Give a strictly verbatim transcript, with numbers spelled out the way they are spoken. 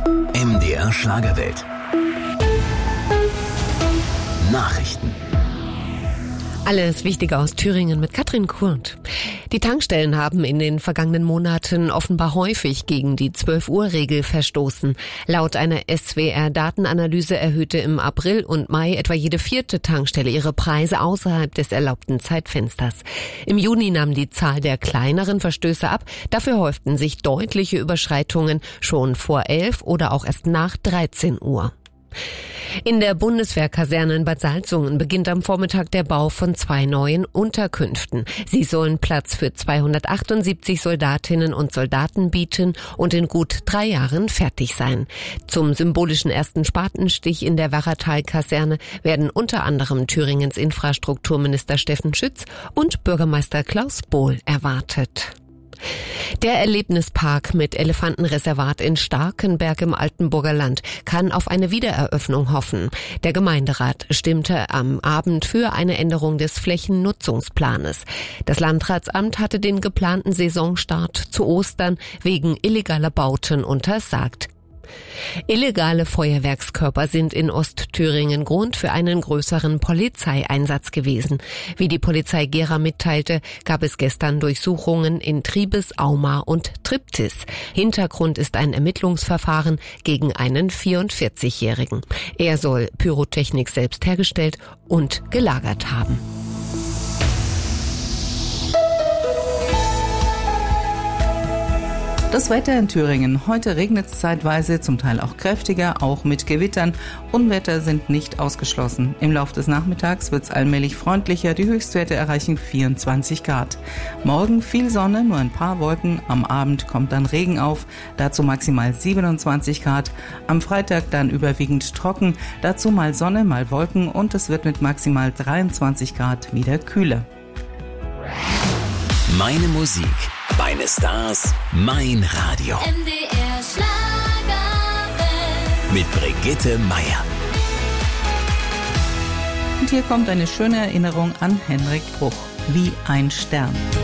M D R Schlagerwelt. Nachrichten. Alles Wichtige aus Thüringen mit Katrin Kurt. Die Tankstellen haben in den vergangenen Monaten offenbar häufig gegen die zwölf Uhr Regel verstoßen. Laut einer S W R-Datenanalyse erhöhte im April und Mai etwa jede vierte Tankstelle ihre Preise außerhalb des erlaubten Zeitfensters. Im Juni nahm die Zahl der kleineren Verstöße ab. Dafür häuften sich deutliche Überschreitungen schon vor elf oder auch erst nach dreizehn Uhr. In der Bundeswehrkaserne in Bad Salzungen beginnt am Vormittag der Bau von zwei neuen Unterkünften. Sie sollen Platz für zweihundertachtundsiebzig Soldatinnen und Soldaten bieten und in gut drei Jahren fertig sein. Zum symbolischen ersten Spatenstich in der Werratal-Kaserne werden unter anderem Thüringens Infrastrukturminister Steffen Schütz und Bürgermeister Klaus Bohl erwartet. Der Erlebnispark mit Elefantenreservat in Starkenberg im Altenburger Land kann auf eine Wiedereröffnung hoffen. Der Gemeinderat stimmte am Abend für eine Änderung des Flächennutzungsplanes. Das Landratsamt hatte den geplanten Saisonstart zu Ostern wegen illegaler Bauten untersagt. Illegale Feuerwerkskörper sind in Ostthüringen Grund für einen größeren Polizeieinsatz gewesen. Wie die Polizei Gera mitteilte, gab es gestern Durchsuchungen in Triebes, Auma und Triptis. Hintergrund ist ein Ermittlungsverfahren gegen einen vierundvierzigjährigen. Er soll Pyrotechnik selbst hergestellt und gelagert haben. Das Wetter in Thüringen. Heute regnet es zeitweise, zum Teil auch kräftiger, auch mit Gewittern. Unwetter sind nicht ausgeschlossen. Im Laufe des Nachmittags wird es allmählich freundlicher. Die Höchstwerte erreichen vierundzwanzig Grad. Morgen viel Sonne, nur ein paar Wolken. Am Abend kommt dann Regen auf, dazu maximal siebenundzwanzig Grad. Am Freitag dann überwiegend trocken, dazu mal Sonne, mal Wolken und es wird mit maximal dreiundzwanzig Grad wieder kühler. Meine Musik, meine Stars, mein Radio. M D R Schlagerwelt. Mit Brigitte Meier. Und hier kommt eine schöne Erinnerung an Henrik Bruch. Wie ein Stern.